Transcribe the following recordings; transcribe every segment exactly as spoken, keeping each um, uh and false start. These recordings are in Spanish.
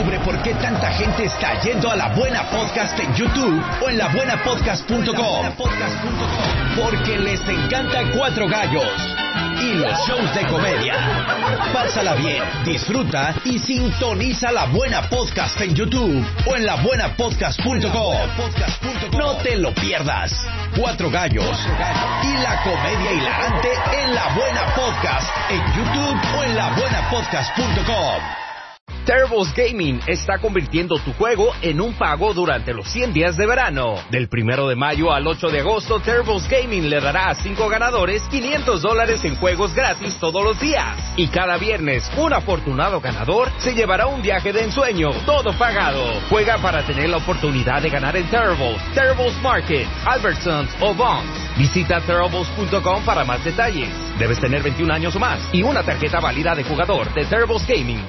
Descubre por qué tanta gente está yendo a La Buena Podcast en YouTube o en la buena podcast punto com. Porque les encanta Cuatro Gallos y los shows de comedia. Pásala bien, disfruta y sintoniza La Buena Podcast en YouTube o en la buena podcast punto com. No te lo pierdas. Cuatro Gallos y la comedia hilarante en La Buena Podcast en YouTube o en la buena podcast punto com. Terribles Gaming está convirtiendo tu juego en un pago durante los cien días de verano. Del primero de mayo al ocho de agosto, Terribles Gaming le dará a cinco ganadores quinientos dólares en juegos gratis todos los días. Y cada viernes, un afortunado ganador se llevará un viaje de ensueño, todo pagado. Juega para tener la oportunidad de ganar en Terribles, Terribles Market, Albertsons o Vons. Visita terribles punto com para más detalles. Debes tener veintiún años o más y una tarjeta válida de jugador de Terribles Gaming.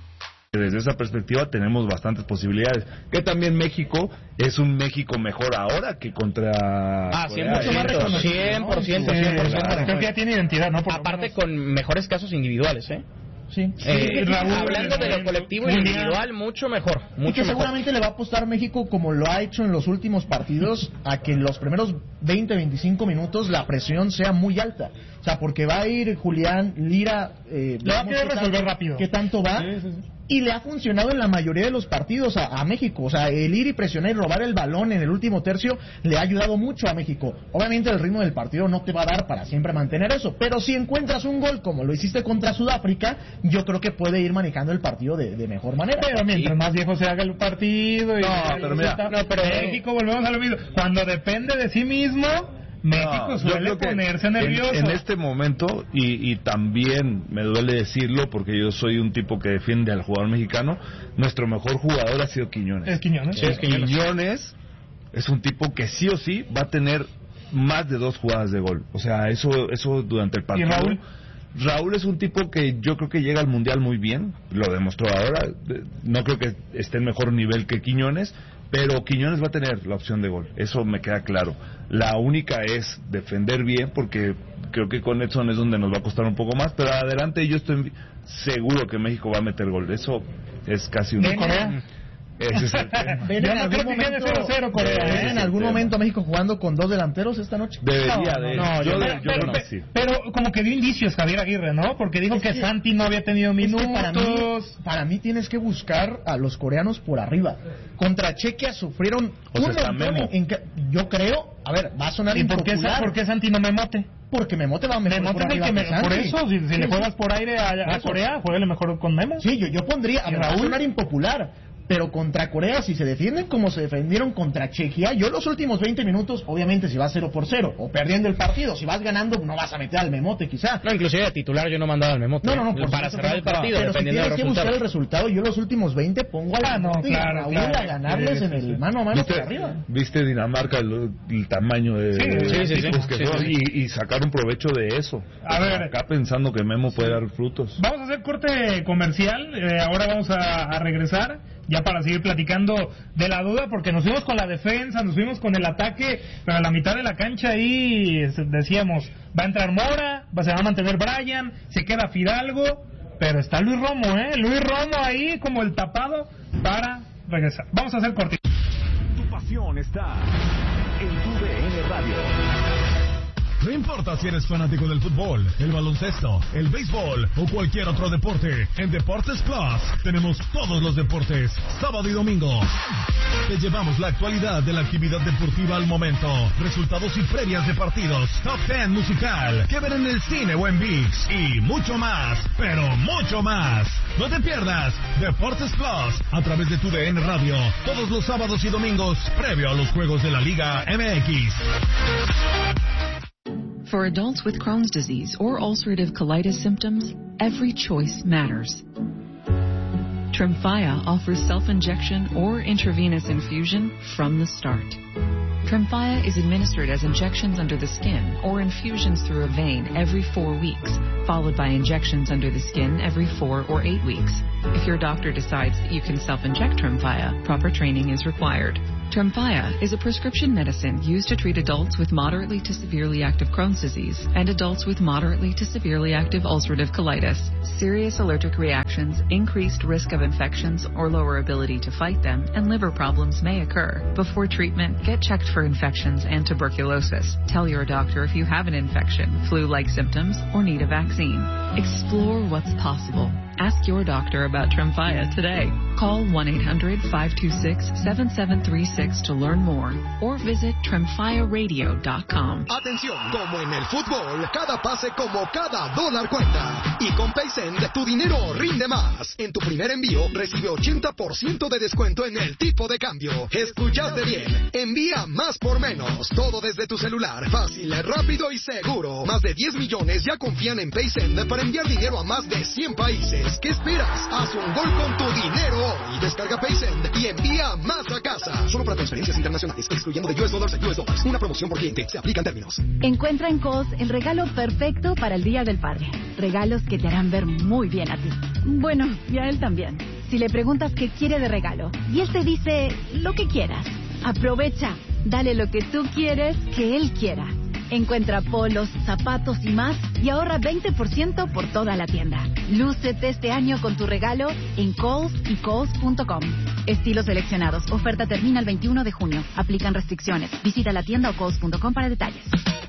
Desde esa perspectiva tenemos bastantes posibilidades. Que también México es un México mejor ahora que contra... Ah, cien por ciento, cien por ciento, cien por ciento. Creo que ya tiene identidad, ¿no? Por Aparte con mejores casos individuales, ¿eh? Sí. Eh, sí Raúl, hablando de lo colectivo y individual, mucho mejor. Mucho y que mejor. seguramente le va a apostar México, como lo ha hecho en los últimos partidos, a que en los primeros veinte, veinticinco minutos la presión sea muy alta. O sea, porque va a ir Julián Lira... Eh, le va a querer resolver tanto, rápido. ¿Qué tanto va? Sí, sí, sí. Y le ha funcionado en la mayoría de los partidos a, a México. O sea, el ir y presionar y robar el balón en el último tercio le ha ayudado mucho a México. Obviamente el ritmo del partido no te va a dar para siempre mantener eso, pero si encuentras un gol como lo hiciste contra Sudáfrica, yo creo que puede ir manejando el partido de, de mejor manera. Pero mientras más viejo se haga el partido... Y no, pero mira, está, no, pero México, volvemos a lo mismo. Cuando depende de sí mismo... México no, suele ponerse nervioso. En, en este momento, y, y también me duele decirlo porque yo soy un tipo que defiende al jugador mexicano, nuestro mejor jugador ha sido Quiñones. Es Quiñones. Sí, es Quiñones. Quiñones es un tipo que sí o sí va a tener más de dos jugadas de gol. O sea, eso, eso durante el partido. ¿Y Raúl? Raúl es un tipo que yo creo que llega al Mundial muy bien, lo demostró ahora. No creo que esté en mejor nivel que Quiñones, pero Quiñones va a tener la opción de gol, eso me queda claro. La única es defender bien, porque creo que con Edson es donde nos va a costar un poco más, pero adelante yo estoy seguro que México va a meter gol, eso es casi un... Corea. Ese es el tema. ¿Ven en algún momento, cero cero Corea, ¿ven en algún momento México jugando con dos delanteros esta noche? Debería no, de. No, yo, yo, yo, pero, yo pero, no, pero, sí. pero como que dio indicios Javier Aguirre, ¿no? Porque dijo es que, que Santi no había tenido minutos. Es que para, mí, para mí tienes que buscar a los coreanos por arriba. Contra Chequia sufrieron o un sea, montón en, en que, yo creo, a ver, va a sonar ¿Y por qué, por qué Santi no Memote? Porque Memote va mejor Memote por es el arriba que me, que por eso, si, si sí, le juegas por aire a, a Corea, juégale mejor con Memo. Sí, yo, yo pondría, a ver, va a sonar impopular, pero contra Corea, si se defienden como se defendieron contra Chequia, yo los últimos veinte minutos, obviamente si vas cero por cero, o perdiendo el partido, si vas ganando, no vas a meter al Memote quizá. No, inclusive de titular yo no mandaba al Memote. No, no, no, por para cerrar el partido, pero dependiendo si del tienes que resultado. buscar el resultado, yo los últimos veinte pongo a la ah, no, Memote claro, y a Raúl claro, a ganarles sí, en sí, el sí. mano a mano ¿Viste, por arriba. ¿Viste Dinamarca el, el tamaño de sí, de sí, sí, tipos sí, que sí, son, sí. Y, y sacar un provecho de eso? A o sea, ver, acá pensando que Memo puede dar frutos. Vamos a hacer corte comercial, eh, ahora vamos a, a regresar ya para seguir platicando de la duda, porque nos fuimos con la defensa, nos fuimos con el ataque, pero a la mitad de la cancha ahí decíamos, va a entrar Mora, va, se va a mantener Brian, se queda Fidalgo, pero está Luis Romo, ¿eh? Luis Romo ahí como el tapado para regresar. Vamos a hacer corte. Tu pasión está en tu D N Radio. No importa si eres fanático del fútbol, el baloncesto, el béisbol o cualquier otro deporte, en Deportes Plus tenemos todos los deportes, sábado y domingo. Te llevamos la actualidad de la actividad deportiva al momento, resultados y previas de partidos, top diez musical, que ver en el cine o en ViX y mucho más, pero mucho más. No te pierdas Deportes Plus a través de tu D N Radio, todos los sábados y domingos, previo a los juegos de la Liga M X. For adults with Crohn's disease or ulcerative colitis symptoms, every choice matters. Tremfya offers self-injection or intravenous infusion from the start. Tremfya is administered as injections under the skin or infusions through a vein every four weeks, followed by injections under the skin every four or eight weeks. If your doctor decides that you can self-inject Tremfya, proper training is required. Tremfya is a prescription medicine used to treat adults with moderately to severely active Crohn's disease and adults with moderately to severely active ulcerative colitis. Serious allergic reactions, increased risk of infections or lower ability to fight them, and liver problems may occur. Before treatment, get checked for infections and tuberculosis. Tell your doctor if you have an infection, flu-like symptoms, or need a vaccine. Explore what's possible. Ask your doctor about Tremfya today. Call one eight hundred, five two six, seven seven three six to learn more or visit tremfya radio dot com. Atención, como en el fútbol, cada pase como cada dólar cuenta. Y con PaySend, tu dinero rinde más. En tu primer envío, recibe ochenta por ciento de descuento en el tipo de cambio. Escuchaste bien. Envía más por menos. Todo desde tu celular. Fácil, rápido y seguro. Más de diez millones ya confían en PaySend para enviar dinero a más de cien países. ¿Qué esperas? Haz un gol con tu dinero hoy. Descarga PaySend y envía más a casa. Solo para transferencias internacionales, excluyendo de U S Dollars a U S Dollars. Una promoción por cliente. Se aplican términos. Encuentra en Kohl's el regalo perfecto para el Día del Padre. Regalos que te harán ver muy bien a ti. Bueno, y a él también. Si le preguntas qué quiere de regalo y él te dice lo que quieras, aprovecha. Dale lo que tú quieres que él quiera. Encuentra polos, zapatos y más y ahorra veinte por ciento por toda la tienda. Lúcete este año con tu regalo en Kohl's y Kohl's punto com. Estilos seleccionados. Oferta termina el veintiuno de junio. Aplican restricciones. Visita la tienda o Kohl's punto com para detalles.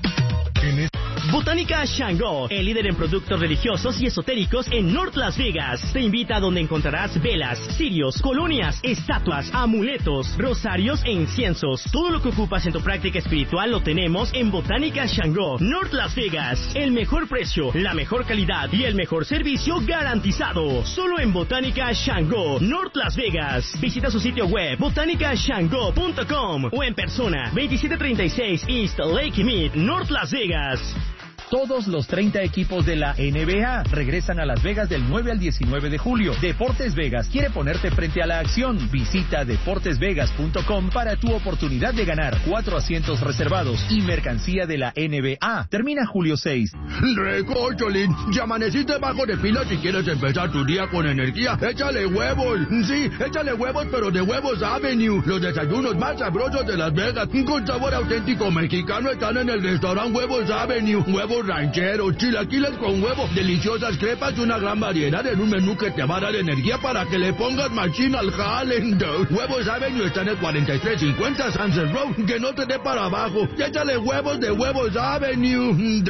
Botánica Shango, el líder en productos religiosos y esotéricos en North Las Vegas. Te invita a donde encontrarás velas, cirios, colonias, estatuas, amuletos, rosarios e inciensos. Todo lo que ocupas en tu práctica espiritual lo tenemos en Botánica Shango, North Las Vegas. El mejor precio, la mejor calidad y el mejor servicio garantizado. Solo en Botánica Shango, North Las Vegas. Visita su sitio web botánica shango punto com o en persona veintisiete treinta y seis East Lake Mead, North Las Vegas. Todos los treinta equipos de la N B A regresan a Las Vegas del nueve al diecinueve de julio. Deportes Vegas quiere ponerte frente a la acción. Visita deportes vegas punto com para tu oportunidad de ganar cuatro asientos reservados y mercancía de la N B A. Termina julio seis. Recocholín, ya amaneciste bajo de pila si quieres empezar tu día con energía. Échale huevos. Sí, échale huevos, pero de Huevos Avenue. Los desayunos más sabrosos de Las Vegas, con sabor auténtico mexicano, están en el restaurante Huevos Avenue. Huevos rancheros, chilaquiles con huevo, deliciosas crepas y una gran variedad en un menú que te va a dar energía para que le pongas machín al jale. Huevos Avenue está en el cuarenta y tres cincuenta Sunset Road, que no te dé para abajo. Y échale huevos de Huevos Avenue.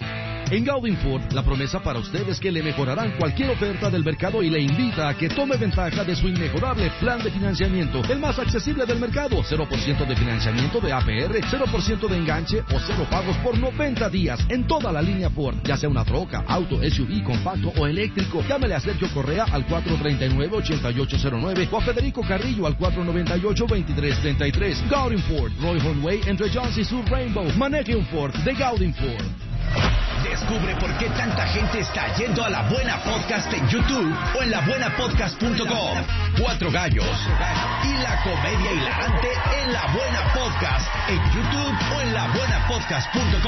En Gaudin Ford, la promesa para usted es que le mejorarán cualquier oferta del mercado y le invita a que tome ventaja de su inmejorable plan de financiamiento, el más accesible del mercado. cero por ciento de financiamiento de A P R, cero por ciento de enganche o cero pagos por noventa días en toda la línea Ford, ya sea una troca, auto, S U V, compacto o eléctrico. Llámele a Sergio Correa al cuatro treinta y nueve, ochenta y ocho cero nueve o a Federico Carrillo al cuatro noventa y ocho, veintitrés treinta y tres. Gaudin Ford, Roy Way entre Jones y Sur Rainbow. Maneje un Ford de Gaudin Ford. Descubre por qué tanta gente está yendo a La Buena Podcast en YouTube o en la buena podcast punto com. Cuatro gallos y la comedia hilarante en La Buena Podcast en YouTube o en la buena podcast punto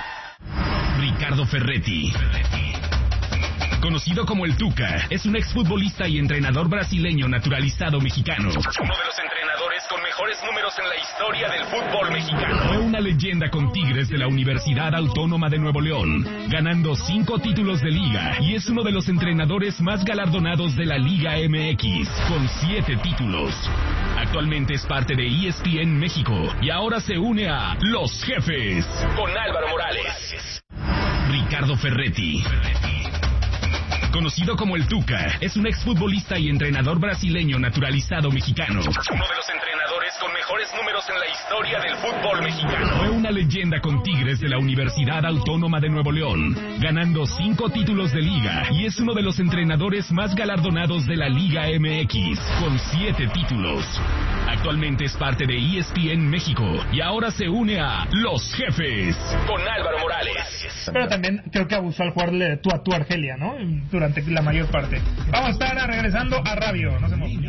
com. Ricardo Ferretti, conocido como el Tuca, es un exfutbolista y entrenador brasileño naturalizado mexicano. Uno de los entrenadores con mejores números en la historia del fútbol mexicano. Fue una leyenda con Tigres de la Universidad Autónoma de Nuevo León, ganando cinco títulos de liga, y es uno de los entrenadores más galardonados de la Liga M X, con siete títulos. Actualmente es parte de E S P N México y ahora se une a Los Jefes con Álvaro Morales. Ricardo Ferretti, conocido como el Tuca, es un exfutbolista y entrenador brasileño naturalizado mexicano. Uno de los entrenadores con mejores números en la historia del fútbol mexicano. Fue una leyenda con Tigres de la Universidad Autónoma de Nuevo León, ganando cinco títulos de liga, y es uno de los entrenadores más galardonados de la Liga M X, con siete títulos. Actualmente es parte de E S P N México y ahora se une a Los Jefes con Álvaro Morales. Pero también creo que abusó al jugarle tú a tú a Argelia, ¿no? Durante la mayor parte. Vamos a estar regresando a Radio. No se muevan.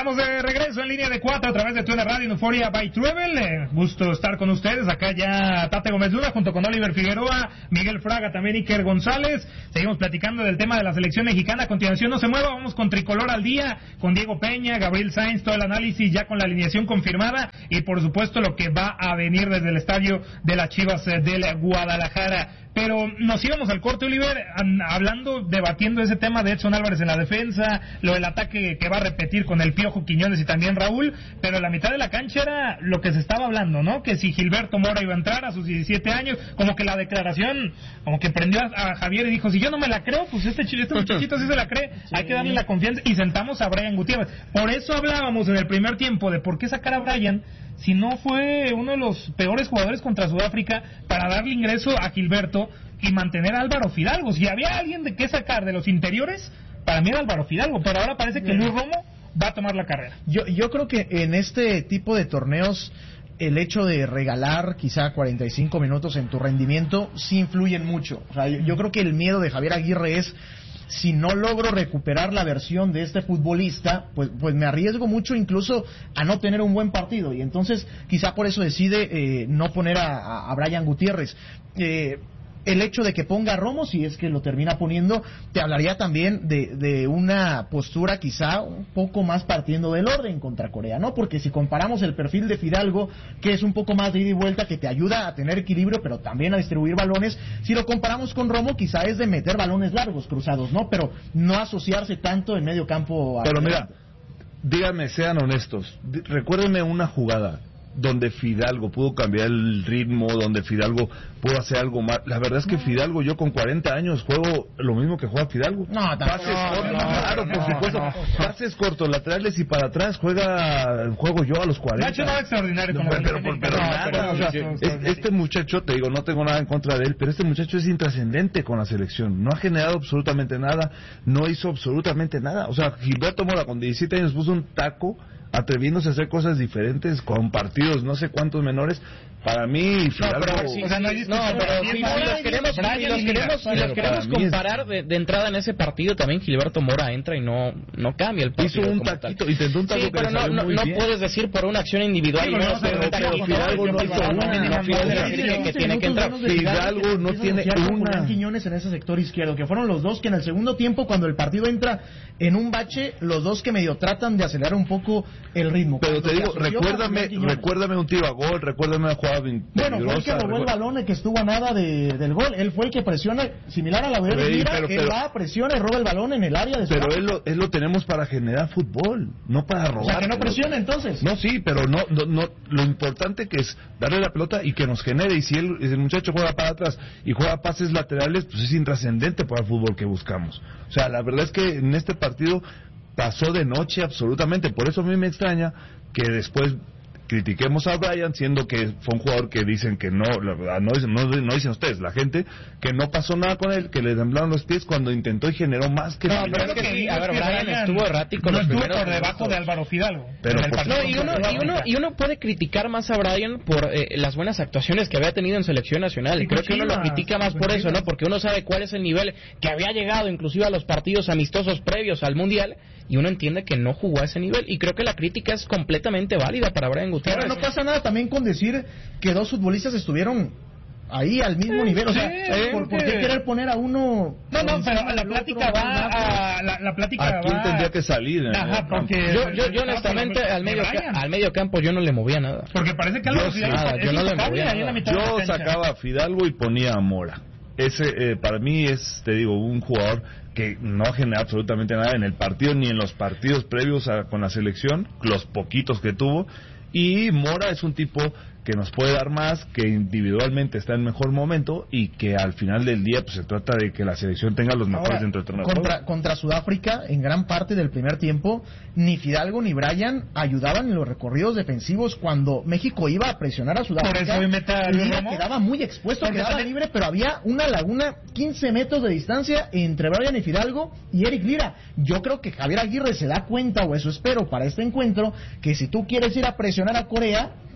Estamos de regreso en línea de cuatro a través de Tuna Radio en Euphoria by Travel. Eh, gusto estar con ustedes. Acá ya Tate Gómez Luna junto con Oliver Figueroa, Miguel Fraga, también Iker González. Seguimos platicando del tema de la selección mexicana. A continuación, no se mueva, vamos con Tricolor al Día, con Diego Peña, Gabriel Sainz, todo el análisis ya con la alineación confirmada y por supuesto lo que va a venir desde el estadio de las Chivas del Guadalajara. Pero nos íbamos al corte, Oliver, hablando, debatiendo ese tema de Edson Álvarez en la defensa, lo del ataque que va a repetir con el Piojo Quiñones y también Raúl, pero la mitad de la cancha era lo que se estaba hablando, ¿no? Que si Gilberto Mora iba a entrar a sus diecisiete años, como que la declaración, como que prendió a, a Javier y dijo, si yo no me la creo, pues este, este muchachito sí se la cree, sí, hay que darle la confianza, y sentamos a Brian Gutiérrez. Por eso hablábamos en el primer tiempo de por qué sacar a Brian, si no fue uno de los peores jugadores contra Sudáfrica, para darle ingreso a Gilberto y mantener a Álvaro Fidalgo. Si había alguien de qué sacar de los interiores, para mí era Álvaro Fidalgo, pero ahora parece que Luis Romo va a tomar la carrera. Yo, yo creo que en este tipo de torneos el hecho de regalar quizá cuarenta y cinco minutos en tu rendimiento sí influyen mucho. O sea, yo, yo creo que el miedo de Javier Aguirre es, si no logro recuperar la versión de este futbolista, pues, pues me arriesgo mucho incluso a no tener un buen partido, y entonces quizá por eso decide eh, no poner a, a, a Brian Gutiérrez. Eh, el hecho de que ponga a Romo, si es que lo termina poniendo, te hablaría también de, de una postura quizá un poco más partiendo del orden contra Corea, ¿no? Porque si comparamos el perfil de Fidalgo, que es un poco más de ida y vuelta, que te ayuda a tener equilibrio, pero también a distribuir balones, si lo comparamos con Romo, quizá es de meter balones largos, cruzados, ¿no? Pero no asociarse tanto en medio campo. Pero mira, díganme, sean honestos, recuérdenme una jugada donde Fidalgo pudo cambiar el ritmo, donde Fidalgo pudo hacer algo más. La verdad es que Fidalgo, yo con cuarenta años juego lo mismo que juega Fidalgo. No, pases no, cortos, no, claro, no, por supuesto. No, no. Pases cortos, laterales y para atrás juega, juego yo a los cuarenta. Nacho no es extraordinario como no, pero, pero, pero no, nada, pero, o sea, yo, es, este muchacho, te digo, no tengo nada en contra de él, pero este muchacho es intrascendente con la selección. No ha generado absolutamente nada, no hizo absolutamente nada. O sea, Gilberto Mora con diecisiete años puso un taco atreviéndose a hacer cosas diferentes con partidos no sé cuántos menores. Para mí Fidalgo, no, pero, sí, o sea, no, no, pero si, si los queremos, si los queremos, si los queremos comparar es... de, de entrada en ese partido, también Gilberto Mora entra y no no cambia el partido. Hizo un taquito, intentó un taco, sí, pero no, no, no puedes decir por una acción individual. Sí, no, no, pero, pero Fidalgo no hizo una. Que tiene que entrar. Fidalgo no tiene una. Quiñones en ese sector izquierdo, que fueron los dos que en el segundo tiempo, cuando el partido entra en un bache, los dos que medio tratan de acelerar un poco el ritmo. Pero te digo, recuérdame, recuérdame un tiro a gol, recuérdame una jugada. Bueno, fue el que robó el balón, el que estuvo a nada de, del gol. Él fue el que presiona, similar a la de él, mira, pero, pero, él va, presiona y roba el balón en el área de su Pero él lo, él lo tenemos para generar fútbol, no para robar. O sea, que no presiona entonces. No, sí, pero no, no, no, lo importante que es darle la pelota y que nos genere. Y si él, el muchacho juega para atrás y juega pases laterales, pues es intrascendente para el fútbol que buscamos. O sea, la verdad es que en este partido pasó de noche absolutamente. Por eso a mí me extraña que después critiquemos a Brian, siendo que fue un jugador que dicen que no, la verdad, no dicen, no, no dicen ustedes, la gente, que no pasó nada con él, que le temblaron los pies cuando intentó y generó más que... No, pero es que sí, a ver, Brian estuvo errático. No estuvo por debajo de Álvaro Fidalgo. Pero no, y uno, y, uno, y uno puede criticar más a Brian por eh, las buenas actuaciones que había tenido en selección nacional. Y creo que uno lo critica más por eso, ¿no? Porque uno sabe cuál es el nivel que había llegado inclusive a los partidos amistosos previos al Mundial, y uno entiende que no jugó a ese nivel, y creo que la crítica es completamente válida para Brian Gutiérrez. Pero no pasa nada también con decir que dos futbolistas estuvieron ahí al mismo sí, nivel, o sea, sí, ¿por, ¿por qué querer poner a uno? No, no, pero la plática otro, va a la, la plática ¿A quién va tendría que salir? Ajá, porque yo, yo, yo honestamente al medio al medio campo yo no le movía nada. Porque parece que algo yo, nada, yo no le movía nada. Yo sacaba a Fidalgo y ponía a Mora. Ese eh, para mí es, te digo, un jugador que no genera absolutamente nada en el partido ni en los partidos previos a, con la selección, los poquitos que tuvo. Y Mora es un tipo que nos puede dar más, que individualmente está en mejor momento y que al final del día pues se trata de que la selección tenga los mejores dentro del torneo. Contra, contra Sudáfrica, en gran parte del primer tiempo, ni Fidalgo ni Brian ayudaban en los recorridos defensivos cuando México iba a presionar a Sudáfrica. Por eso hoy meta Lira quedaba muy expuesto, Porque quedaba libre, pero había una laguna quince metros de distancia entre Brian y Fidalgo y Eric Lira. Yo creo que Javier Aguirre se da cuenta, o eso espero para este encuentro, que si tú quieres ir a presionar a Corea,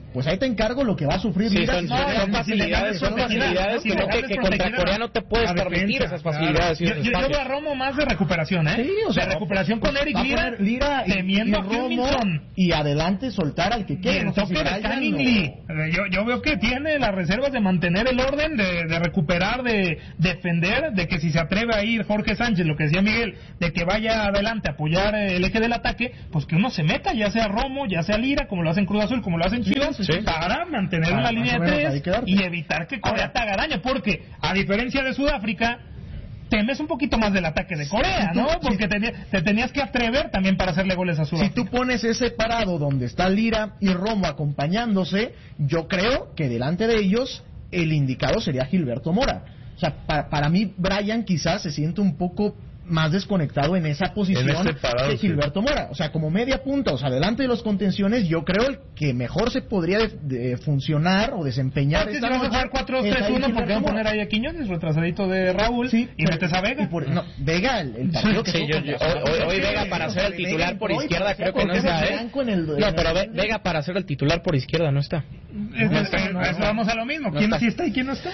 pues ahí te encargo lo que va a sufrir. Sí, Lira, son, y son, son facilidades, son facilidades que, no, que, que contra Corea no te puedes permitir esas facilidades. Claro. Yo, yo, yo veo a Romo más de recuperación, ¿eh? Sí, o sea, de recuperación con Eric Lira, Lira y, temiendo y a Romo, y adelante soltar al que quiera. No sé si Lee. Yo, yo veo que tiene las reservas de mantener el orden, de, de recuperar, de defender, de que si se atreve a ir Jorge Sánchez, lo que decía Miguel, de que vaya adelante a apoyar el eje del ataque, pues que uno se meta, ya sea Romo, ya sea Lira, como lo hacen Cruz Azul, como lo hacen Chivas, sí, sí. para mantener ah, una línea de tres y evitar que Corea te haga daño, porque a diferencia de Sudáfrica, temes un poquito más del ataque de Corea, ¿no? Porque te, te tenías que atrever también para hacerle goles a Sudáfrica. Si tú pones ese parado donde está Lira y Romo acompañándose, yo creo que delante de ellos el indicado sería Gilberto Mora. O sea, para, para mí Brian quizás se siente un poco más desconectado en esa posición en parado, que Gilberto sí. Mora. O sea, como media punta, o sea, delante de los contenciones, yo creo el que mejor se podría de, de funcionar o desempeñar. Si vamos a jugar cuatro dos tres uno, porque van a poner ahí a Quiñones, retrasadito de Raúl, sí, y pero, metes a Vega. Por, no, Vega, el, el partido que sí, yo, yo, hoy, hoy, hoy Vega para ser el titular por izquierda creo que no está, ¿eh? No, pero Vega para ser el titular por izquierda no está. Vamos a lo mismo. ¿Quién sí está y quién no está?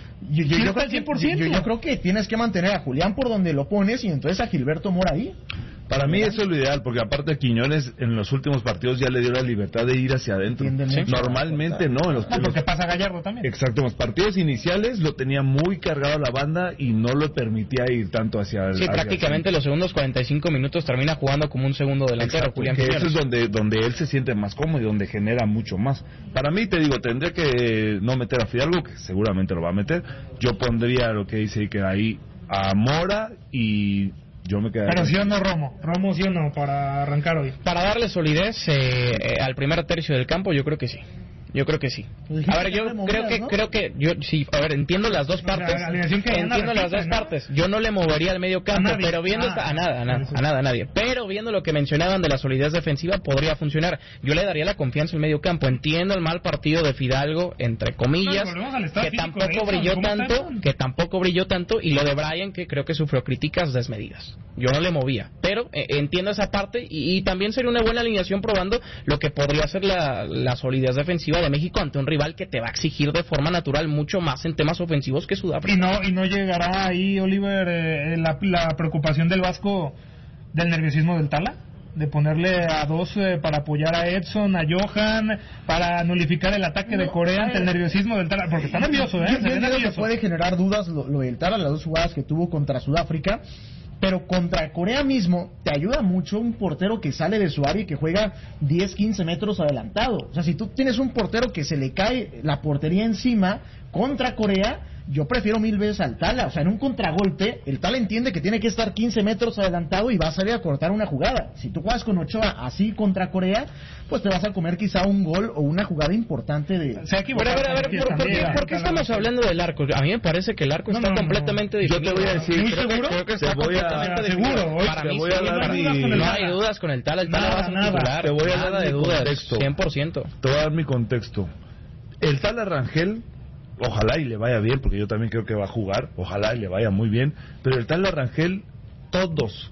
Yo creo que tienes que mantener a Julián por donde lo pones y entonces a Gilberto Mora ahí. Para mí eso es lo ideal, porque aparte Quiñones en los últimos partidos ya le dio la libertad de ir hacia adentro. ¿Sí? Normalmente no. En los, no, porque pasa Gallardo también. Exacto, en los partidos iniciales lo tenía muy cargado a la banda y no lo permitía ir tanto hacia el... Sí, hacia prácticamente hacia los segundos cuarenta y cinco minutos termina jugando como un segundo delantero. Exacto, Julián que eso es donde, donde él se siente más cómodo y donde genera mucho más. Para mí, te digo, tendría que no meter a Fidalgo, que seguramente lo va a meter. Yo pondría lo que dice que ahí a Mora y... Yo me Pero sí o no Romo, Romo sí o no para arrancar hoy. Para darle solidez eh, eh, al primer tercio del campo, yo creo que sí. Yo creo que sí. A ver, yo creo que, creo que, yo sí, a ver, entiendo las dos partes. Entiendo las dos partes. Yo no le movería al medio campo, pero viendo esta, a nada, a nada, a nada, a nadie. Pero viendo lo que mencionaban de la solidez defensiva, podría funcionar. Yo le daría la confianza al medio campo. Entiendo el mal partido de Fidalgo, entre comillas, que tampoco brilló tanto, que tampoco brilló tanto, y lo de Brian, que creo que sufrió críticas desmedidas. Yo no le movía, pero eh, entiendo esa parte y, y también sería una buena alineación probando lo que podría ser la, la solidez defensiva de México ante un rival que te va a exigir de forma natural mucho más en temas ofensivos que Sudáfrica. Y no y no llegará ahí, Oliver, eh, la, la preocupación del Vasco del nerviosismo del Tala, de ponerle a dos eh, para apoyar a Edson, a Johan, para nulificar el ataque no, de Corea ante el nerviosismo del Tala, porque está nervioso, ¿eh? Yo, yo nervioso. Que puede generar dudas lo, lo del Tala, las dos jugadas que tuvo contra Sudáfrica. Pero contra Corea mismo te ayuda mucho un portero que sale de su área y que juega diez, quince metros adelantado. O sea, si tú tienes un portero que se le cae la portería encima contra Corea, yo prefiero mil veces al Tala. O sea, en un contragolpe, el Tala entiende que tiene que estar quince metros adelantado y va a salir a cortar una jugada. Si tú juegas con Ochoa así contra Corea, pues te vas a comer quizá un gol o una jugada importante de... Se ha equivocado. Pero, a ver, a ver, ¿por, ¿por, qué, ¿por qué estamos hablando del arco? A mí me parece que el arco no, está no, completamente no. definido. Yo te voy a decir... ¿Muy seguro? Creo que está completamente definido. Para mí sí, no hay dudas con el Tala. El Tala va a ser titular. Te voy a dar de dudas. cien por ciento. Te voy a dar mi contexto. El Tala Rangel... Ojalá y le vaya bien, porque yo también creo que va a jugar. Ojalá y le vaya muy bien. Pero el Tala Rangel, todos,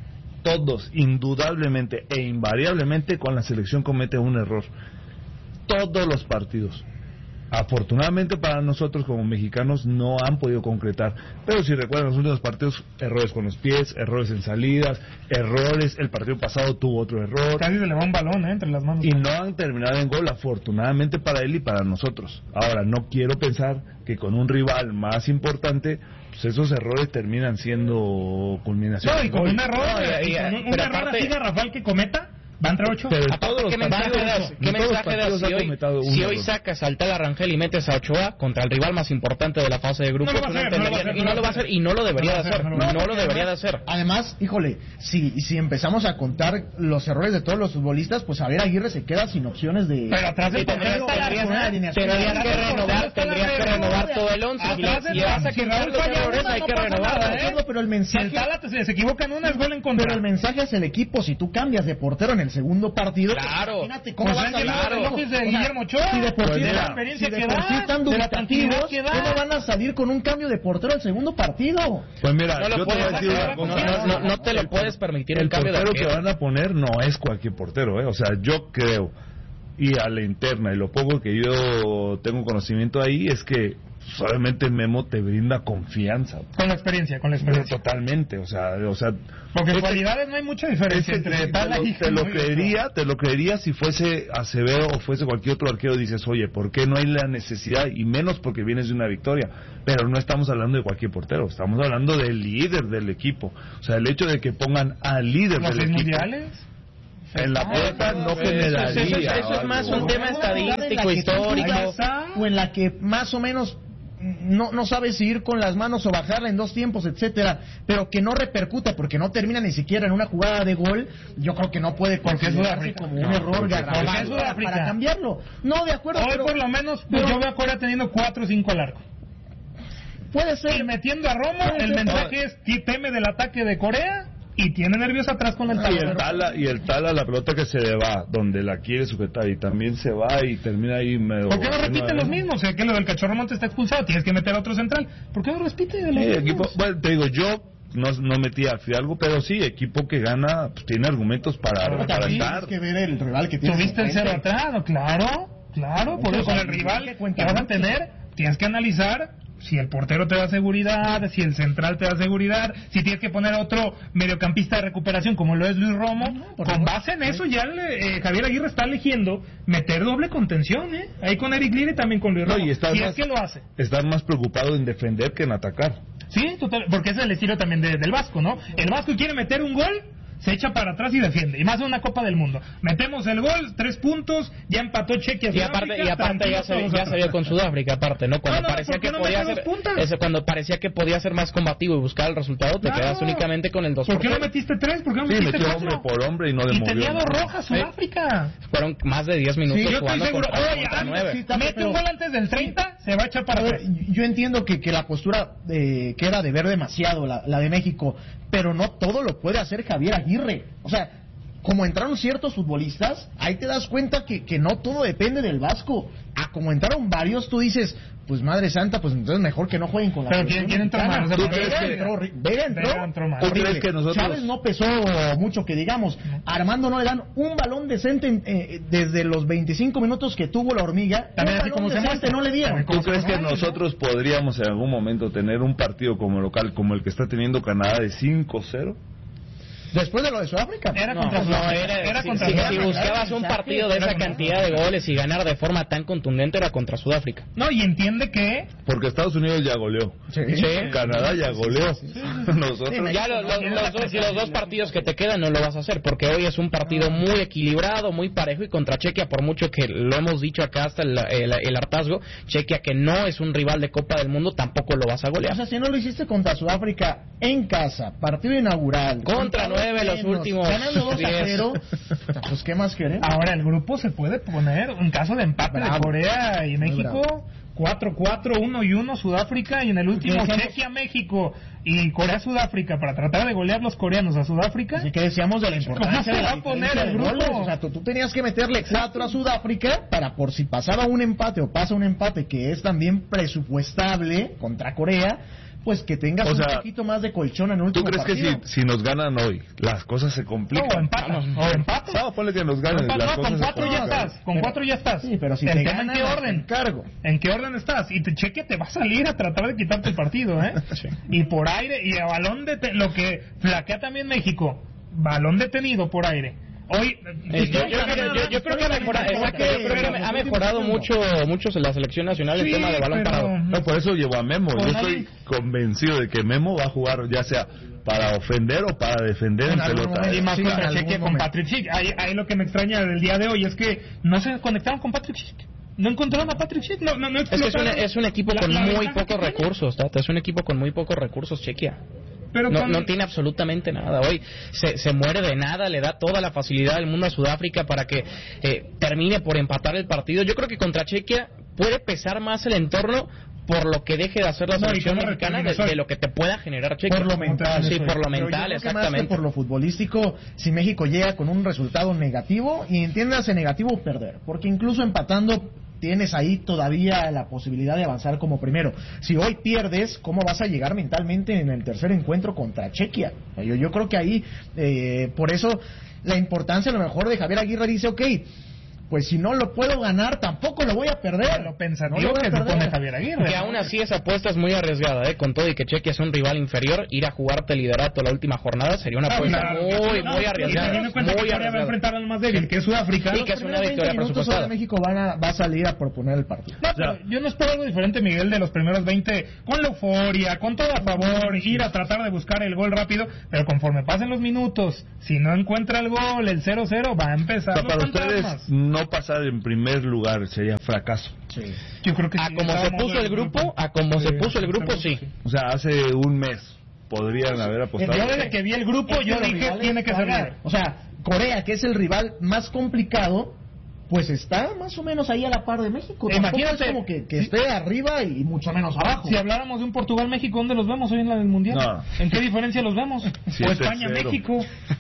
todos, indudablemente e invariablemente con la selección comete un error. Todos los partidos. Afortunadamente para nosotros como mexicanos no han podido concretar, pero si recuerdan los últimos partidos, errores con los pies, errores en salidas, errores, el partido pasado tuvo otro error. Casi se le va un balón, ¿eh? Entre las manos. Y no han terminado en gol, afortunadamente para él y para nosotros. Ahora, no quiero pensar que con un rival más importante, pues esos errores terminan siendo culminación. No, y con un error, no, y, y, con un, un error aparte, así garrafal que cometa, va entre ocho. Pero todos ¿qué mensaje das? ¿Qué mensaje das si hoy, si hoy sacas al Tala Rangel y metes a Ochoa contra el rival más importante de la fase de grupos? No hacer, no hacer, y no lo va a hacer y no lo debería de hacer. No, no lo debería de hacer. Además, híjole, si si empezamos a contar los errores de todos los futbolistas, pues a ver, Aguirre se queda sin opciones de... Pero atrás del portero tendrías que renovar, tendrías que renovar todo el once. Si vas a quitar los errores, hay que renovar. Pero el mensaje... Si el Tala se equivoca en una, es gol en contra. Pero el mensaje hacia el equipo, si tú cambias de portero en el segundo partido, claro, imagínate cómo pues vas a hablar de Guillermo Ochoa. Si de por sí, pues la experiencia si de por sí están dubitativos, ¿cómo van a salir con un cambio de portero al segundo partido? Pues mira, no yo te voy a decir una cosa. No, no, no te lo puedes permitir el cambio de portero que van a poner no es cualquier portero, ¿eh? O sea, yo creo y a la interna, y lo poco que yo tengo conocimiento ahí es que solamente Memo te brinda confianza. Con la experiencia, con la experiencia. Totalmente, o sea, o sea porque en cualidades no hay mucha diferencia este, entre Tala y te lo creería, te lo creería si fuese Acevedo o fuese cualquier otro arquero. Dices, oye, ¿por qué no hay la necesidad? Y menos porque vienes de una victoria. Pero no estamos hablando de cualquier portero, estamos hablando del líder del equipo. O sea, el hecho de que pongan al líder del equipo. ¿Los mundiales? En la puerta no generaría. Eso, eso, eso es más un tema estadístico, histórico. O en la que más o menos no, no sabes si ir con las manos o bajarla en dos tiempos, etcétera, pero que no repercuta porque no termina ni siquiera en una jugada de gol. Yo creo que no puede considerarse como un error garrafal para, para cambiarlo. No, de acuerdo. Hoy pero, por lo menos pero, yo veo a Corea teniendo cuatro o cinco al arco. Puede ser. Y metiendo a Romo, el ser. mensaje es: teme del ataque de Corea. Y tiene nervios atrás con el Tala. Y el Tala, y el Tala, la pelota que se le va, donde la quiere sujetar, y también se va y termina ahí medio... ¿Por qué no repite los mismos? O sea, que lo del Cachorro Montes está expulsado, tienes que meter a otro central. ¿Por qué no repite de los sí, mismos? Equipo, bueno, te digo, yo no, no metí a Fidalgo, pero sí, equipo que gana, pues tiene argumentos para, pero para estar. Tienes que ver el rival que tiene. Tuviste el cero atrás, claro, claro, por eso con el rival que vas a tener, tienes que analizar si el portero te da seguridad, si el central te da seguridad, si tienes que poner otro mediocampista de recuperación como lo es Luis Romo. No, con favor. Base en eso ya le, eh, Javier Aguirre está eligiendo meter doble contención, ¿eh? Ahí con Eric Lira y también con Luis Romo. No, y si más, es que lo hace. Estar más preocupado en defender que en atacar. Sí, total, porque ese es el estilo también de, del Vasco, ¿no? El Vasco quiere meter un gol, se echa para atrás y defiende, y más de una Copa del Mundo. Metemos el gol, tres puntos, ya empató Chequia. Y aparte, y aparte ya, se, ya salió con Sudáfrica, aparte, ¿no? Cuando no, no, parecía que no podía ser, ese, cuando parecía que podía ser más combativo y buscar el resultado, te claro. quedas únicamente con el dos. ¿Por qué no metiste tres? ¿Por qué no sí, metiste metió cuatro? hombre por hombre y no le y movió. Y tenía dos rojas Sudáfrica. ¿Eh? Fueron más de diez minutos sí, jugando seguro, contra, oye, contra nueve. Sí, mete pero, un gol antes del treinta, se va a echar para atrás. Yo entiendo que, que la postura eh, que era de ver demasiado, la, la de México, pero no todo lo puede hacer Javier Aguirre. O sea, como entraron ciertos futbolistas, ahí te das cuenta que, que no todo depende del Vasco. A como entraron varios, tú dices, pues madre santa, pues entonces mejor que no jueguen con la pero ¿quién, ¿quién entró más? ¿Tú crees que entró? Vega entró. Vega entró más. ¿Tú crees que nosotros... Chávez no pesó mucho, que digamos. A Armando no le dan un balón decente eh, desde los veinticinco minutos que tuvo la hormiga. También así como se muestra. No le dieron. ¿Tú crees que nosotros podríamos en algún momento tener un partido como local, como el que está teniendo Canadá de cinco cero? Después de lo de Sudáfrica. Era contra no, no, era, era si, contra si, si buscabas un partido de esa cantidad de goles y ganar de forma tan contundente, era contra Sudáfrica. No, y entiende que... Porque Estados Unidos ya goleó. Sí. Sí. Canadá ya goleó. Sí, sí, sí. Nosotros... Ya lo, lo, los, dos, los dos partidos que te quedan no lo vas a hacer, porque hoy es un partido muy equilibrado, muy parejo, y contra Chequia, por mucho que lo hemos dicho acá hasta el, el, el hartazgo, Chequia, que no es un rival de Copa del Mundo, tampoco lo vas a golear. O sea, si no lo hiciste contra Sudáfrica en casa, partido inaugural... Contra nueve los últimos ganando dos a cero, pues qué más queremos. Ahora el grupo se puede poner en caso de empate bravo. de Corea y México, cuatro cuatro, uno y uno Sudáfrica, y en el último Chequia México y Corea Sudáfrica para tratar de golear los coreanos a Sudáfrica. Así que decíamos de la importancia ¿Cómo se va a poner el grupo? O sea, tú, tú tenías que meterle cuatro a Sudáfrica para por si pasaba un empate o pasa un empate que es también presupuestable contra Corea, pues que tengas o sea, un poquito más de colchón en el último partido. ¿Tú crees partido? que si, si nos ganan hoy, las cosas se complican? No, o empatas. O empatas. No, ponle que nos ganen. No, las no, cosas con cuatro ya estás. Con pero, cuatro ya estás. Sí, pero si el te tema ganan, en qué orden. Cargo. ¿En qué orden estás? Y te cheque te va a salir a tratar de quitarte el partido, ¿eh? Sí. Y por aire, y a balón de... Lo que flaquea también México, balón detenido por aire. Hoy eh, yo, yo, yo, yo, yo creo que ha mejorado, exacto, yo creo que ha mejorado mucho mucho en la selección nacional el sí, tema de balón pero, parado. No, por eso llevo a Memo. Yo estoy convencido de que Memo va a jugar ya sea para ofender o para defender en, en pelota. Y más sí, contra Chequia con Patrick Schick. Ahí, ahí lo que me extraña del día de hoy es que no se conectaron con Patrick Schick. No encontraron a Patrick Schick. No, no, no es, que es, un, es un equipo la, con la muy pocos recursos, Tata. Es un equipo con muy pocos recursos, Chequia. Pero no, con... no tiene absolutamente nada. Hoy se, se muere de nada, le da toda la facilidad del mundo a Sudáfrica para que eh, termine por empatar el partido. Yo creo que contra Chequia puede pesar más el entorno por lo que deje de hacer la selección no, mexicana de, de lo que te pueda generar Chequia. Por lo mental. Sí, por lo mental, exactamente. Más que por lo futbolístico, si México llega con un resultado negativo, y entiéndase negativo, perder. Porque incluso empatando tienes ahí todavía la posibilidad de avanzar como primero. Si hoy pierdes, ¿cómo vas a llegar mentalmente en el tercer encuentro contra Chequia? Yo, yo creo que ahí, eh, por eso, la importancia a lo mejor de Javier Aguirre dice, ok, pues si no lo puedo ganar, tampoco lo voy a perder. Lo pensativo no lo que se pone Javier Aguirre. Que aún así esa apuesta es muy arriesgada, ¿eh? Con todo y que Chequia es un rival inferior, ir a jugarte liderato la última jornada sería una apuesta ah, claro. muy, no, muy arriesgada. Teniendo en cuenta muy que Corea va a enfrentar al más débil, que es Sudáfrica. Y que es una victoria presupuestada. México van a, va a salir a proponer el partido. No, pero yo no espero algo diferente, Miguel, de los primeros veinte, con la euforia, con todo a favor, ir a tratar de buscar el gol rápido, pero conforme pasen los minutos, si no encuentra el gol, el cero cero, va a empezar pero los para fantasmas. Ustedes no pasar en primer lugar sería fracaso. Sí. Yo creo que a sí, como se puso el grupo, grupo, a como sí, se puso el grupo, sí. O sea, hace un mes podrían haber apostado. Yo desde que vi el grupo, yo dije, tiene que ser líder. O sea, Corea, que es el rival más complicado, pues está más o menos ahí a la par de México. Imagínate, es como que, que esté arriba y mucho menos abajo. Si habláramos de un Portugal-México, ¿dónde los vemos hoy en la del Mundial? No. ¿En qué diferencia los vemos? O España-México.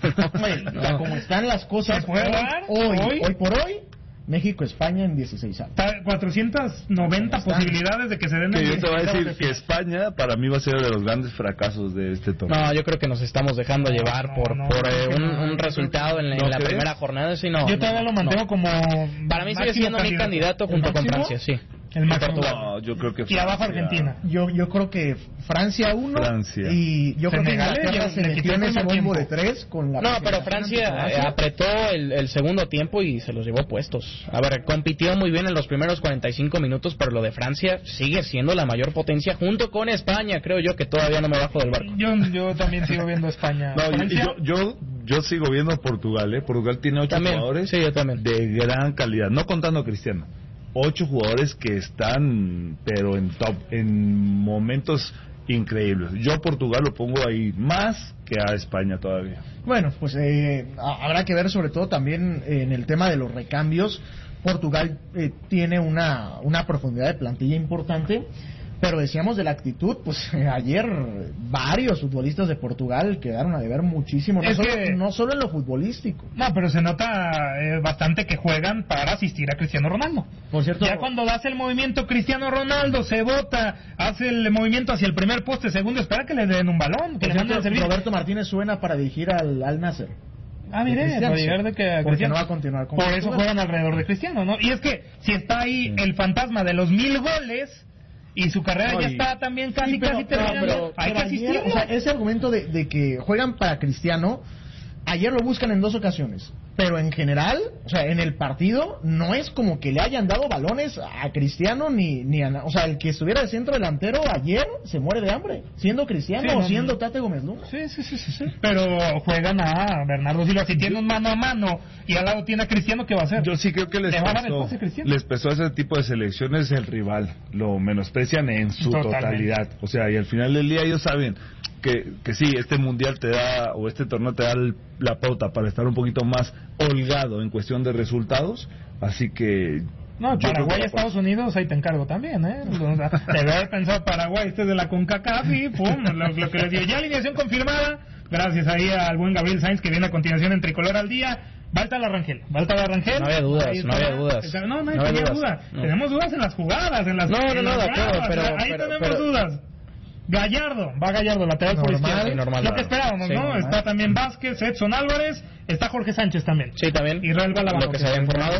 No. Como están las cosas hoy, hoy, hoy, hoy por hoy, México-España en dieciséis años. cuatrocientas noventa posibilidades de que se den. Que yo te voy a decir que España para mí va a ser de los grandes fracasos de este torneo. No, yo creo que nos estamos dejando no, llevar no, por, no, por eh, un, un resultado en, en la crees? primera jornada. Sí, no, yo todavía lo mantengo como. Para mí sigue siendo mi candidato junto con Francia, sí. El máximo. No, yo creo que Francia. Y abajo Argentina. Yo yo creo que Francia uno. Francia. Y yo creo Senegal, que Inglaterra se metió en ese bombo de tres con la. No, pero Francia eh, apretó el, el segundo tiempo y se los llevó puestos. A ver, compitió muy bien en los primeros cuarenta y cinco minutos, pero lo de Francia sigue siendo la mayor potencia junto con España. Creo yo que todavía no me bajo del barco. Yo, yo también sigo viendo España. No, y yo, yo yo sigo viendo Portugal. ¿eh? Portugal tiene ocho también. jugadores sí, yo también. de gran calidad, no contando a Cristiano. Ocho jugadores que están, pero en top, en momentos increíbles. Yo a Portugal lo pongo ahí más que a España todavía. Bueno, pues eh, habrá que ver sobre todo también en el tema de los recambios. Portugal eh, tiene una, una profundidad de plantilla importante, pero decíamos de la actitud, pues eh, ayer varios futbolistas de Portugal quedaron a deber muchísimo, no, solo, que, no solo en lo futbolístico. No, pero se nota eh, bastante que juegan para asistir a Cristiano Ronaldo. Por cierto, ya cuando hace el movimiento Cristiano Ronaldo, se bota, hace el movimiento hacia el primer poste, segundo, espera que le den un balón, que le cierto, Roberto Martínez suena para dirigir al, al Nasser. Ah, mire, para llegar de que porque no va a continuar con por eso Portugal. Juegan alrededor de Cristiano, ¿no? Y es que si está ahí sí. el fantasma de los mil goles y su carrera no, ya y... está también casi sí, pero, casi terminando, no, pero, hay pero que asistir. O sea, ese argumento de, de que juegan para Cristiano, ayer lo buscan en dos ocasiones, pero en general, o sea, en el partido no es como que le hayan dado balones a Cristiano ni ni a, o sea, el que estuviera de centro delantero ayer se muere de hambre, siendo Cristiano sí, o no, siendo no. Tate Gómez Luna. Sí, sí, sí, sí, sí. Pero juegan a Bernardo Silva, si tiene un mano a mano y al lado tiene a Cristiano, ¿qué va a hacer? Yo sí creo que les pesó, les pesó ese tipo de selecciones el rival, lo menosprecian en su Totalmente. totalidad, o sea, y al final del día ellos saben que, que sí, este mundial te da, o este torneo te da el, la pauta para estar un poquito más holgado en cuestión de resultados, así que... No, Paraguay y Estados Unidos, ahí te encargo también, ¿eh? O sea, debe haber pensado Paraguay, este es de la CONCACAF y pum, lo, lo que les dio. Ya alineación confirmada, gracias ahí al buen Gabriel Sainz que viene a continuación en Tricolor al Día. Balta Rangel, Balta Rangel. No había dudas, no había dudas. No, no, no tenía dudas. No. Tenemos dudas en las jugadas, en las No, no, no, de acuerdo, pero... Ahí pero, tenemos pero, dudas. Gallardo, va Gallardo, lateral por izquierda. Normal, lo que esperábamos, sí, ¿no? Normal. Está también Vázquez, Edson Álvarez, está Jorge Sánchez también. Sí, también. Israel Balabano. Lo que se había informado.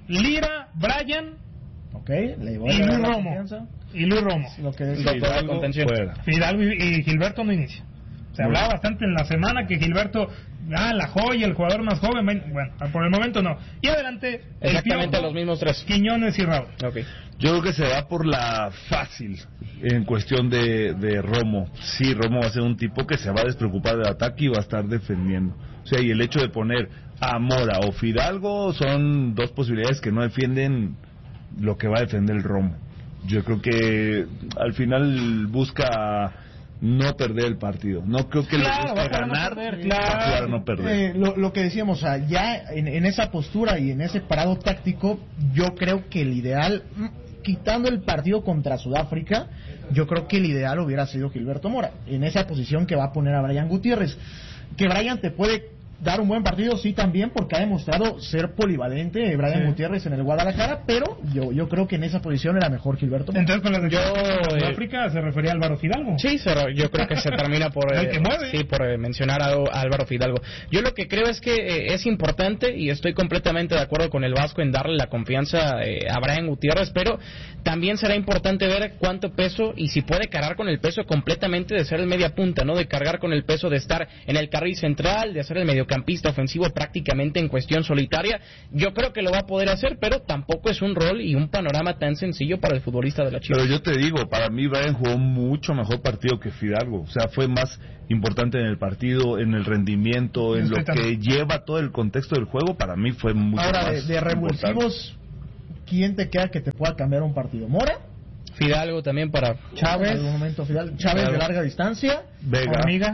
Lira, Brian. Ok, le voy y Luis Romo. Y Luis Romo. Lo que es Fidalgo, Fidalgo y Gilberto no inicia. Se hablaba bueno. bastante en la semana que Gilberto, ah, la joya, el jugador más joven. Bueno, por el momento no. Y adelante, exactamente el Piojo, los mismos tres. Quiñones y Raúl. Okay. Yo creo que se va por la fácil en cuestión de, de Romo. Sí, Romo va a ser un tipo que se va a despreocupar del ataque y va a estar defendiendo. O sea, y el hecho de poner a Mora o Fidalgo son dos posibilidades que no defienden lo que va a defender el Romo. Yo creo que al final busca no perder el partido. No creo que claro, le guste ganar, no perder, claro. para no perder. Eh, lo, lo que decíamos, o sea, ya en, en esa postura y en ese parado táctico, yo creo que el ideal, quitando el partido contra Sudáfrica, yo creo que el ideal hubiera sido Gilberto Mora, en esa posición que va a poner a Brian Gutiérrez. Que Brian te puede dar un buen partido, sí, también, porque ha demostrado ser polivalente Brian Sí. Gutiérrez en el Guadalajara, pero yo yo creo que en esa posición era mejor Gilberto. Entonces, con la de Yo, eh, África se refería a Álvaro Fidalgo. Sí, se- yo creo que se termina por, El eh, que mueve. sí, por eh, mencionar a, a Álvaro Fidalgo. Yo lo que creo es que eh, es importante, y estoy completamente de acuerdo con el Vasco en darle la confianza eh, a Brian Gutiérrez, pero también será importante ver cuánto peso y si puede cargar con el peso completamente de ser el media punta, ¿no? De cargar con el peso de estar en el carril central, de ser el mediocampista ofensivo prácticamente en cuestión solitaria. Yo creo que lo va a poder hacer, pero tampoco es un rol y un panorama tan sencillo para el futbolista de la Chivas. Pero yo te digo, para mí Brian jugó mucho mejor partido que Fidalgo. O sea, fue más importante en el partido, en el rendimiento, en Estoy lo tan- que lleva todo el contexto del juego. Para mí fue mucho Ahora, más de, de revulsivos, importante. ¿quién te queda que te pueda cambiar un partido? ¿Mora? Fidalgo también para Chávez. En algún momento Fidalgo. Chávez Claro. de larga distancia. Vega. Hormiga.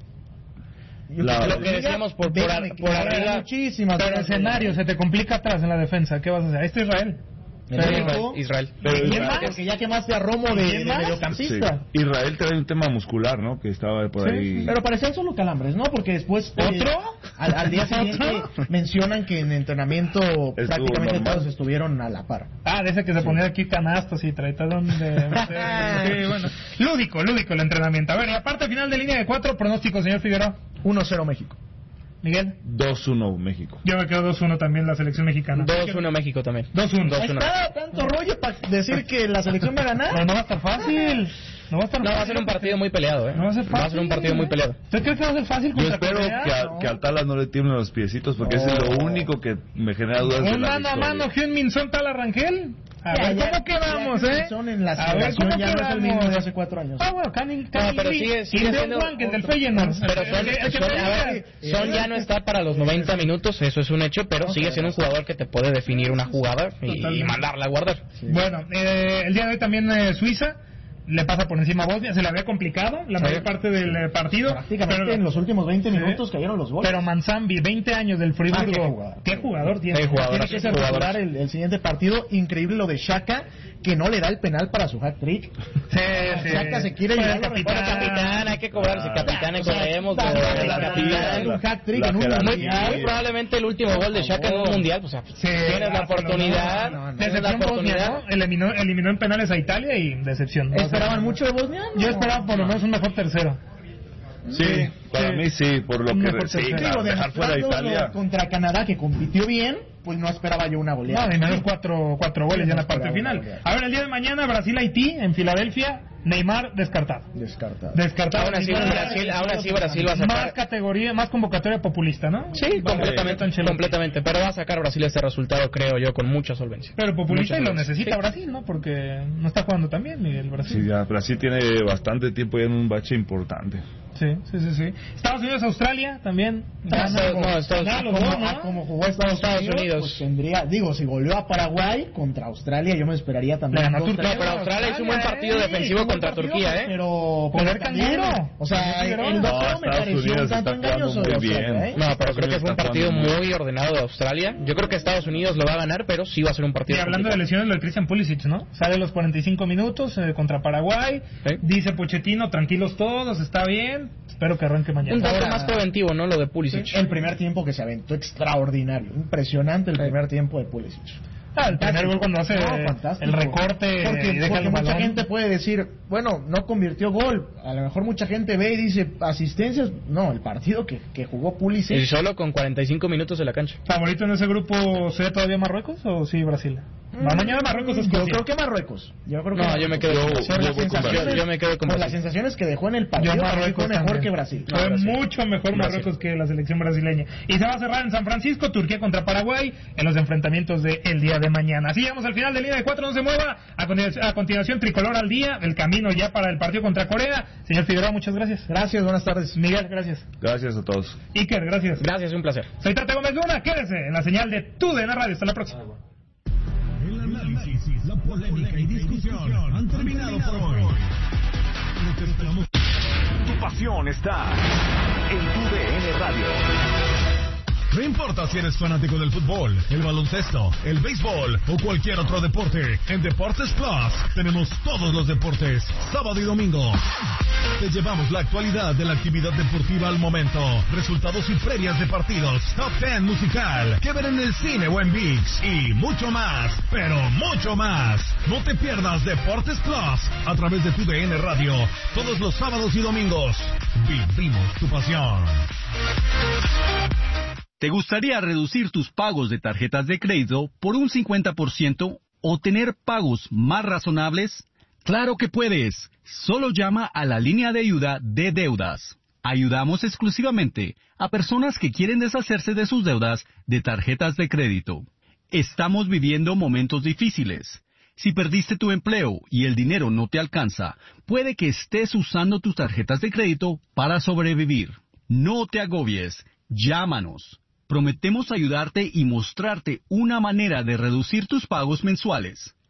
Yo La- creo que lo que decíamos por, por, Vega ar- me por queda arriba. muchísimas Pero el ganas de- escenario se te complica atrás en la defensa. ¿Qué vas a hacer? Este es Israel. México. Israel. Pero ¿Quién Israel- más? Porque ya quemaste a Romo de, ¿Quién de más? Sí. mediocampista. Israel trae un tema muscular, ¿no? Que estaba por Sí, ahí. Pero parecían solo calambres, ¿no? Porque después... eh, ¿Otro? al, al día siguiente mencionan que en entrenamiento prácticamente normal. todos estuvieron a la par. Ah, de ese que se ponía aquí canastos y tratadón de... sí, bueno. Lúdico, lúdico el entrenamiento. A ver, y aparte final de línea de cuatro, pronóstico, señor Figueroa. uno cero México. Miguel. dos uno México. Yo me quedo dos uno también la selección mexicana. dos uno México también. dos uno. Ahí está tanto rollo para decir que la selección va a ganar. Pero no va a estar fácil. No va a estar No, va a ser un partido muy peleado, ¿eh? No va a ser fácil. Va a ser un partido muy peleado. ¿Usted cree que va a ser fácil Yo contra espero Corea? que a, No. que a Tala no le tiemblen los piecitos, porque eso es lo único que me genera dudas de Un la mano a victoria. mano, Hyun-Min Son Tala Rangel. A Ya, ver, ya, ¿cómo quedamos, ya, eh? Son en la A ver, selección ¿cómo ya no es el quedamos? mismo de hace cuatro años. Ah, bueno, Canning, No, Canning pero Lee sigue, sigue y Deon siendo... Wang, el del Feyenoord. Pero Son, El que- el que Son- me a ver, diga. Son ya no está para los noventa minutos, eso es un hecho, pero sigue siendo un jugador que te puede definir una jugada y, y Totalmente. mandarla a guardar. Bueno, eh, el día de hoy también eh, Suiza le pasa por encima a Bosnia, se le había complicado la Sí. mayor parte del eh, partido. Prácticamente pero, en los últimos veinte Sí. minutos cayeron los goles. pero Manzambi, veinte años del Ah, qué Friburgo. jugador. ¿Qué jugador tiene? Qué jugador. Tiene que ser Jugador. titular el, el siguiente partido. Increíble lo de Shaka, que no le da el penal para su hat-trick. Sí, sí. Shaka se quiere Pues, llevar capitán. capitán. Capitán, hay que cobrarse, capitán, O sea, cobremos, da- de- da- de da- capitán. da- un hat-trick La en un jerarquía. Muy, mundial. muy probablemente el último gol de Shaka en un mundial, pues, o sea, Sí, tienes la Barcelona, oportunidad, no, no, no. tienes la Decepción Bosnia, oportunidad. ¿no? Eliminó, eliminó en penales a Italia y decepción. ¿Esperaban mucho de Bosnia? Yo esperaba por lo menos un mejor tercero. Sí, para Sí. mí sí, por lo Un que mejor sí, tercero. claro, Digo, dejar fuera a demostrando Italia. contra Canadá, que compitió bien, pues no esperaba yo una goleada. No, de menos cuatro, cuatro goles ya en la No parte esperaba final. una goleada. A ver, el día de mañana Brasil-Haití en Filadelfia, Neymar descartado. Descartado. Descartado. Aún así, Neymar. Brasil, aún así Brasil va a Más sacar... categoría, más convocatoria populista, ¿no? Sí, completamente, Ancelotti. completamente, pero va a sacar Brasil este resultado, creo yo, con mucha solvencia. Pero populista Mucha y lo solvencia. necesita Sí. Brasil, ¿no? Porque no está jugando tan bien, Miguel, Brasil. Sí, ya, Brasil tiene bastante tiempo ya en un bache importante. Sí, sí, sí, sí. Estados Unidos, Australia también. Ah, Gana- no, no, Estados- gana los Como, dos, ¿no? ah, como jugó Estados, Estados Unidos, Unidos. pues tendría, digo, si goleó a Paraguay contra Australia, yo me esperaría también. Le ganó dos, Turquía, tres. No, pero Australia hizo un buen partido eh, defensivo Sí, contra buen partido, Turquía, ¿eh? Pero, Poder pero también, candiero. o sea, Poder el candiero. dos No, me Estados pareció un Unidos tanto está jugando engañoso de muy Australia, bien. ¿eh? No, pero creo que fue un Está partido jugando muy ordenado de Australia. Yo creo que Estados Unidos lo va a ganar, pero sí va a ser un Y partido hablando de complicado. lesiones, lo de Christian Pulisic, ¿no? Sale a los cuarenta y cinco minutos eh, contra Paraguay. Sí. Dice Pochettino, tranquilos todos, está bien. Espero que arranque mañana. Un tanto Ahora- más preventivo, ¿no? Lo de Pulisic. El primer tiempo que se aventó extraordinario, impresionante el primer tiempo de Pulisic. Ah, el primer gol cuando hace No, fantástico. el recorte porque, y deja porque el mucha balón. gente puede decir, bueno, no convirtió gol. A lo mejor mucha gente ve y dice asistencias. No, el partido que, que jugó Pulisic. Y solo con cuarenta y cinco minutos de la cancha. ¿Favorito en ese grupo sería todavía Marruecos o sí Brasil? Va mañana Marruecos o Yo Escocia. creo que Marruecos. Yo creo que No, yo me quedo Marruecos. con- Por yo las voy con sensaciones- Brasil. Yo me quedo con por las Brasil. sensaciones que dejó en el partido. Yo para mí Marruecos fue mejor también. que Brasil. Fue Brasil. mucho mejor Marruecos que la selección brasileña. Y se va a cerrar en San Francisco, Turquía contra Paraguay, en los enfrentamientos del día de mañana. Así llegamos al final de línea de cuatro, no se mueva. A continuación, a continuación, Tricolor al día, el camino ya para el partido contra Corea. Señor Figueroa, muchas gracias. Gracias, buenas tardes. Miguel, gracias. Gracias a todos. Iker, gracias. Gracias, un placer. Soy Tate Gómez Luna, quédese en la señal de Tu D N Radio. Hasta la próxima. El análisis, la polémica y discusión han terminado por hoy. Pero te esperamos. Tu pasión está en Tu D N Radio. No importa si eres fanático del fútbol, el baloncesto, el béisbol o cualquier otro deporte, en Deportes Plus tenemos todos los deportes, sábado y domingo. Te llevamos la actualidad de la actividad deportiva al momento, resultados y previas de partidos, top diez musical, que ver en el cine o en ViX y mucho más, pero mucho más. No te pierdas Deportes Plus a través de tu D N Radio todos los sábados y domingos. Vivimos tu pasión. ¿Te gustaría reducir tus pagos de tarjetas de crédito por un cincuenta por ciento o tener pagos más razonables? ¡Claro que puedes! Solo llama a la línea de ayuda de deudas. Ayudamos exclusivamente a personas que quieren deshacerse de sus deudas de tarjetas de crédito. Estamos viviendo momentos difíciles. Si perdiste tu empleo y el dinero no te alcanza, puede que estés usando tus tarjetas de crédito para sobrevivir. No te agobies. Llámanos. Prometemos ayudarte y mostrarte una manera de reducir tus pagos mensuales.